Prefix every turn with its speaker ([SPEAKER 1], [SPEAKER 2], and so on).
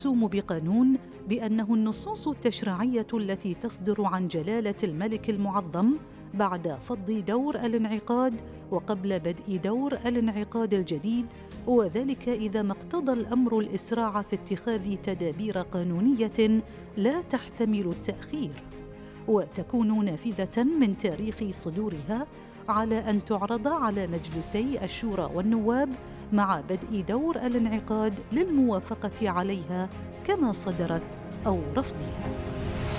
[SPEAKER 1] المرسوم بقانون بأنه النصوص التشريعية التي تصدر عن جلالة الملك المعظم بعد فض دور الانعقاد وقبل بدء دور الانعقاد الجديد، وذلك إذا ما اقتضى الأمر الإسراع في اتخاذ تدابير قانونية لا تحتمل التأخير، وتكون نافذة من تاريخ صدورها على أن تعرض على مجلسي الشورى والنواب مع بدء دور الانعقاد للموافقة عليها كما صدرت أو رفضها.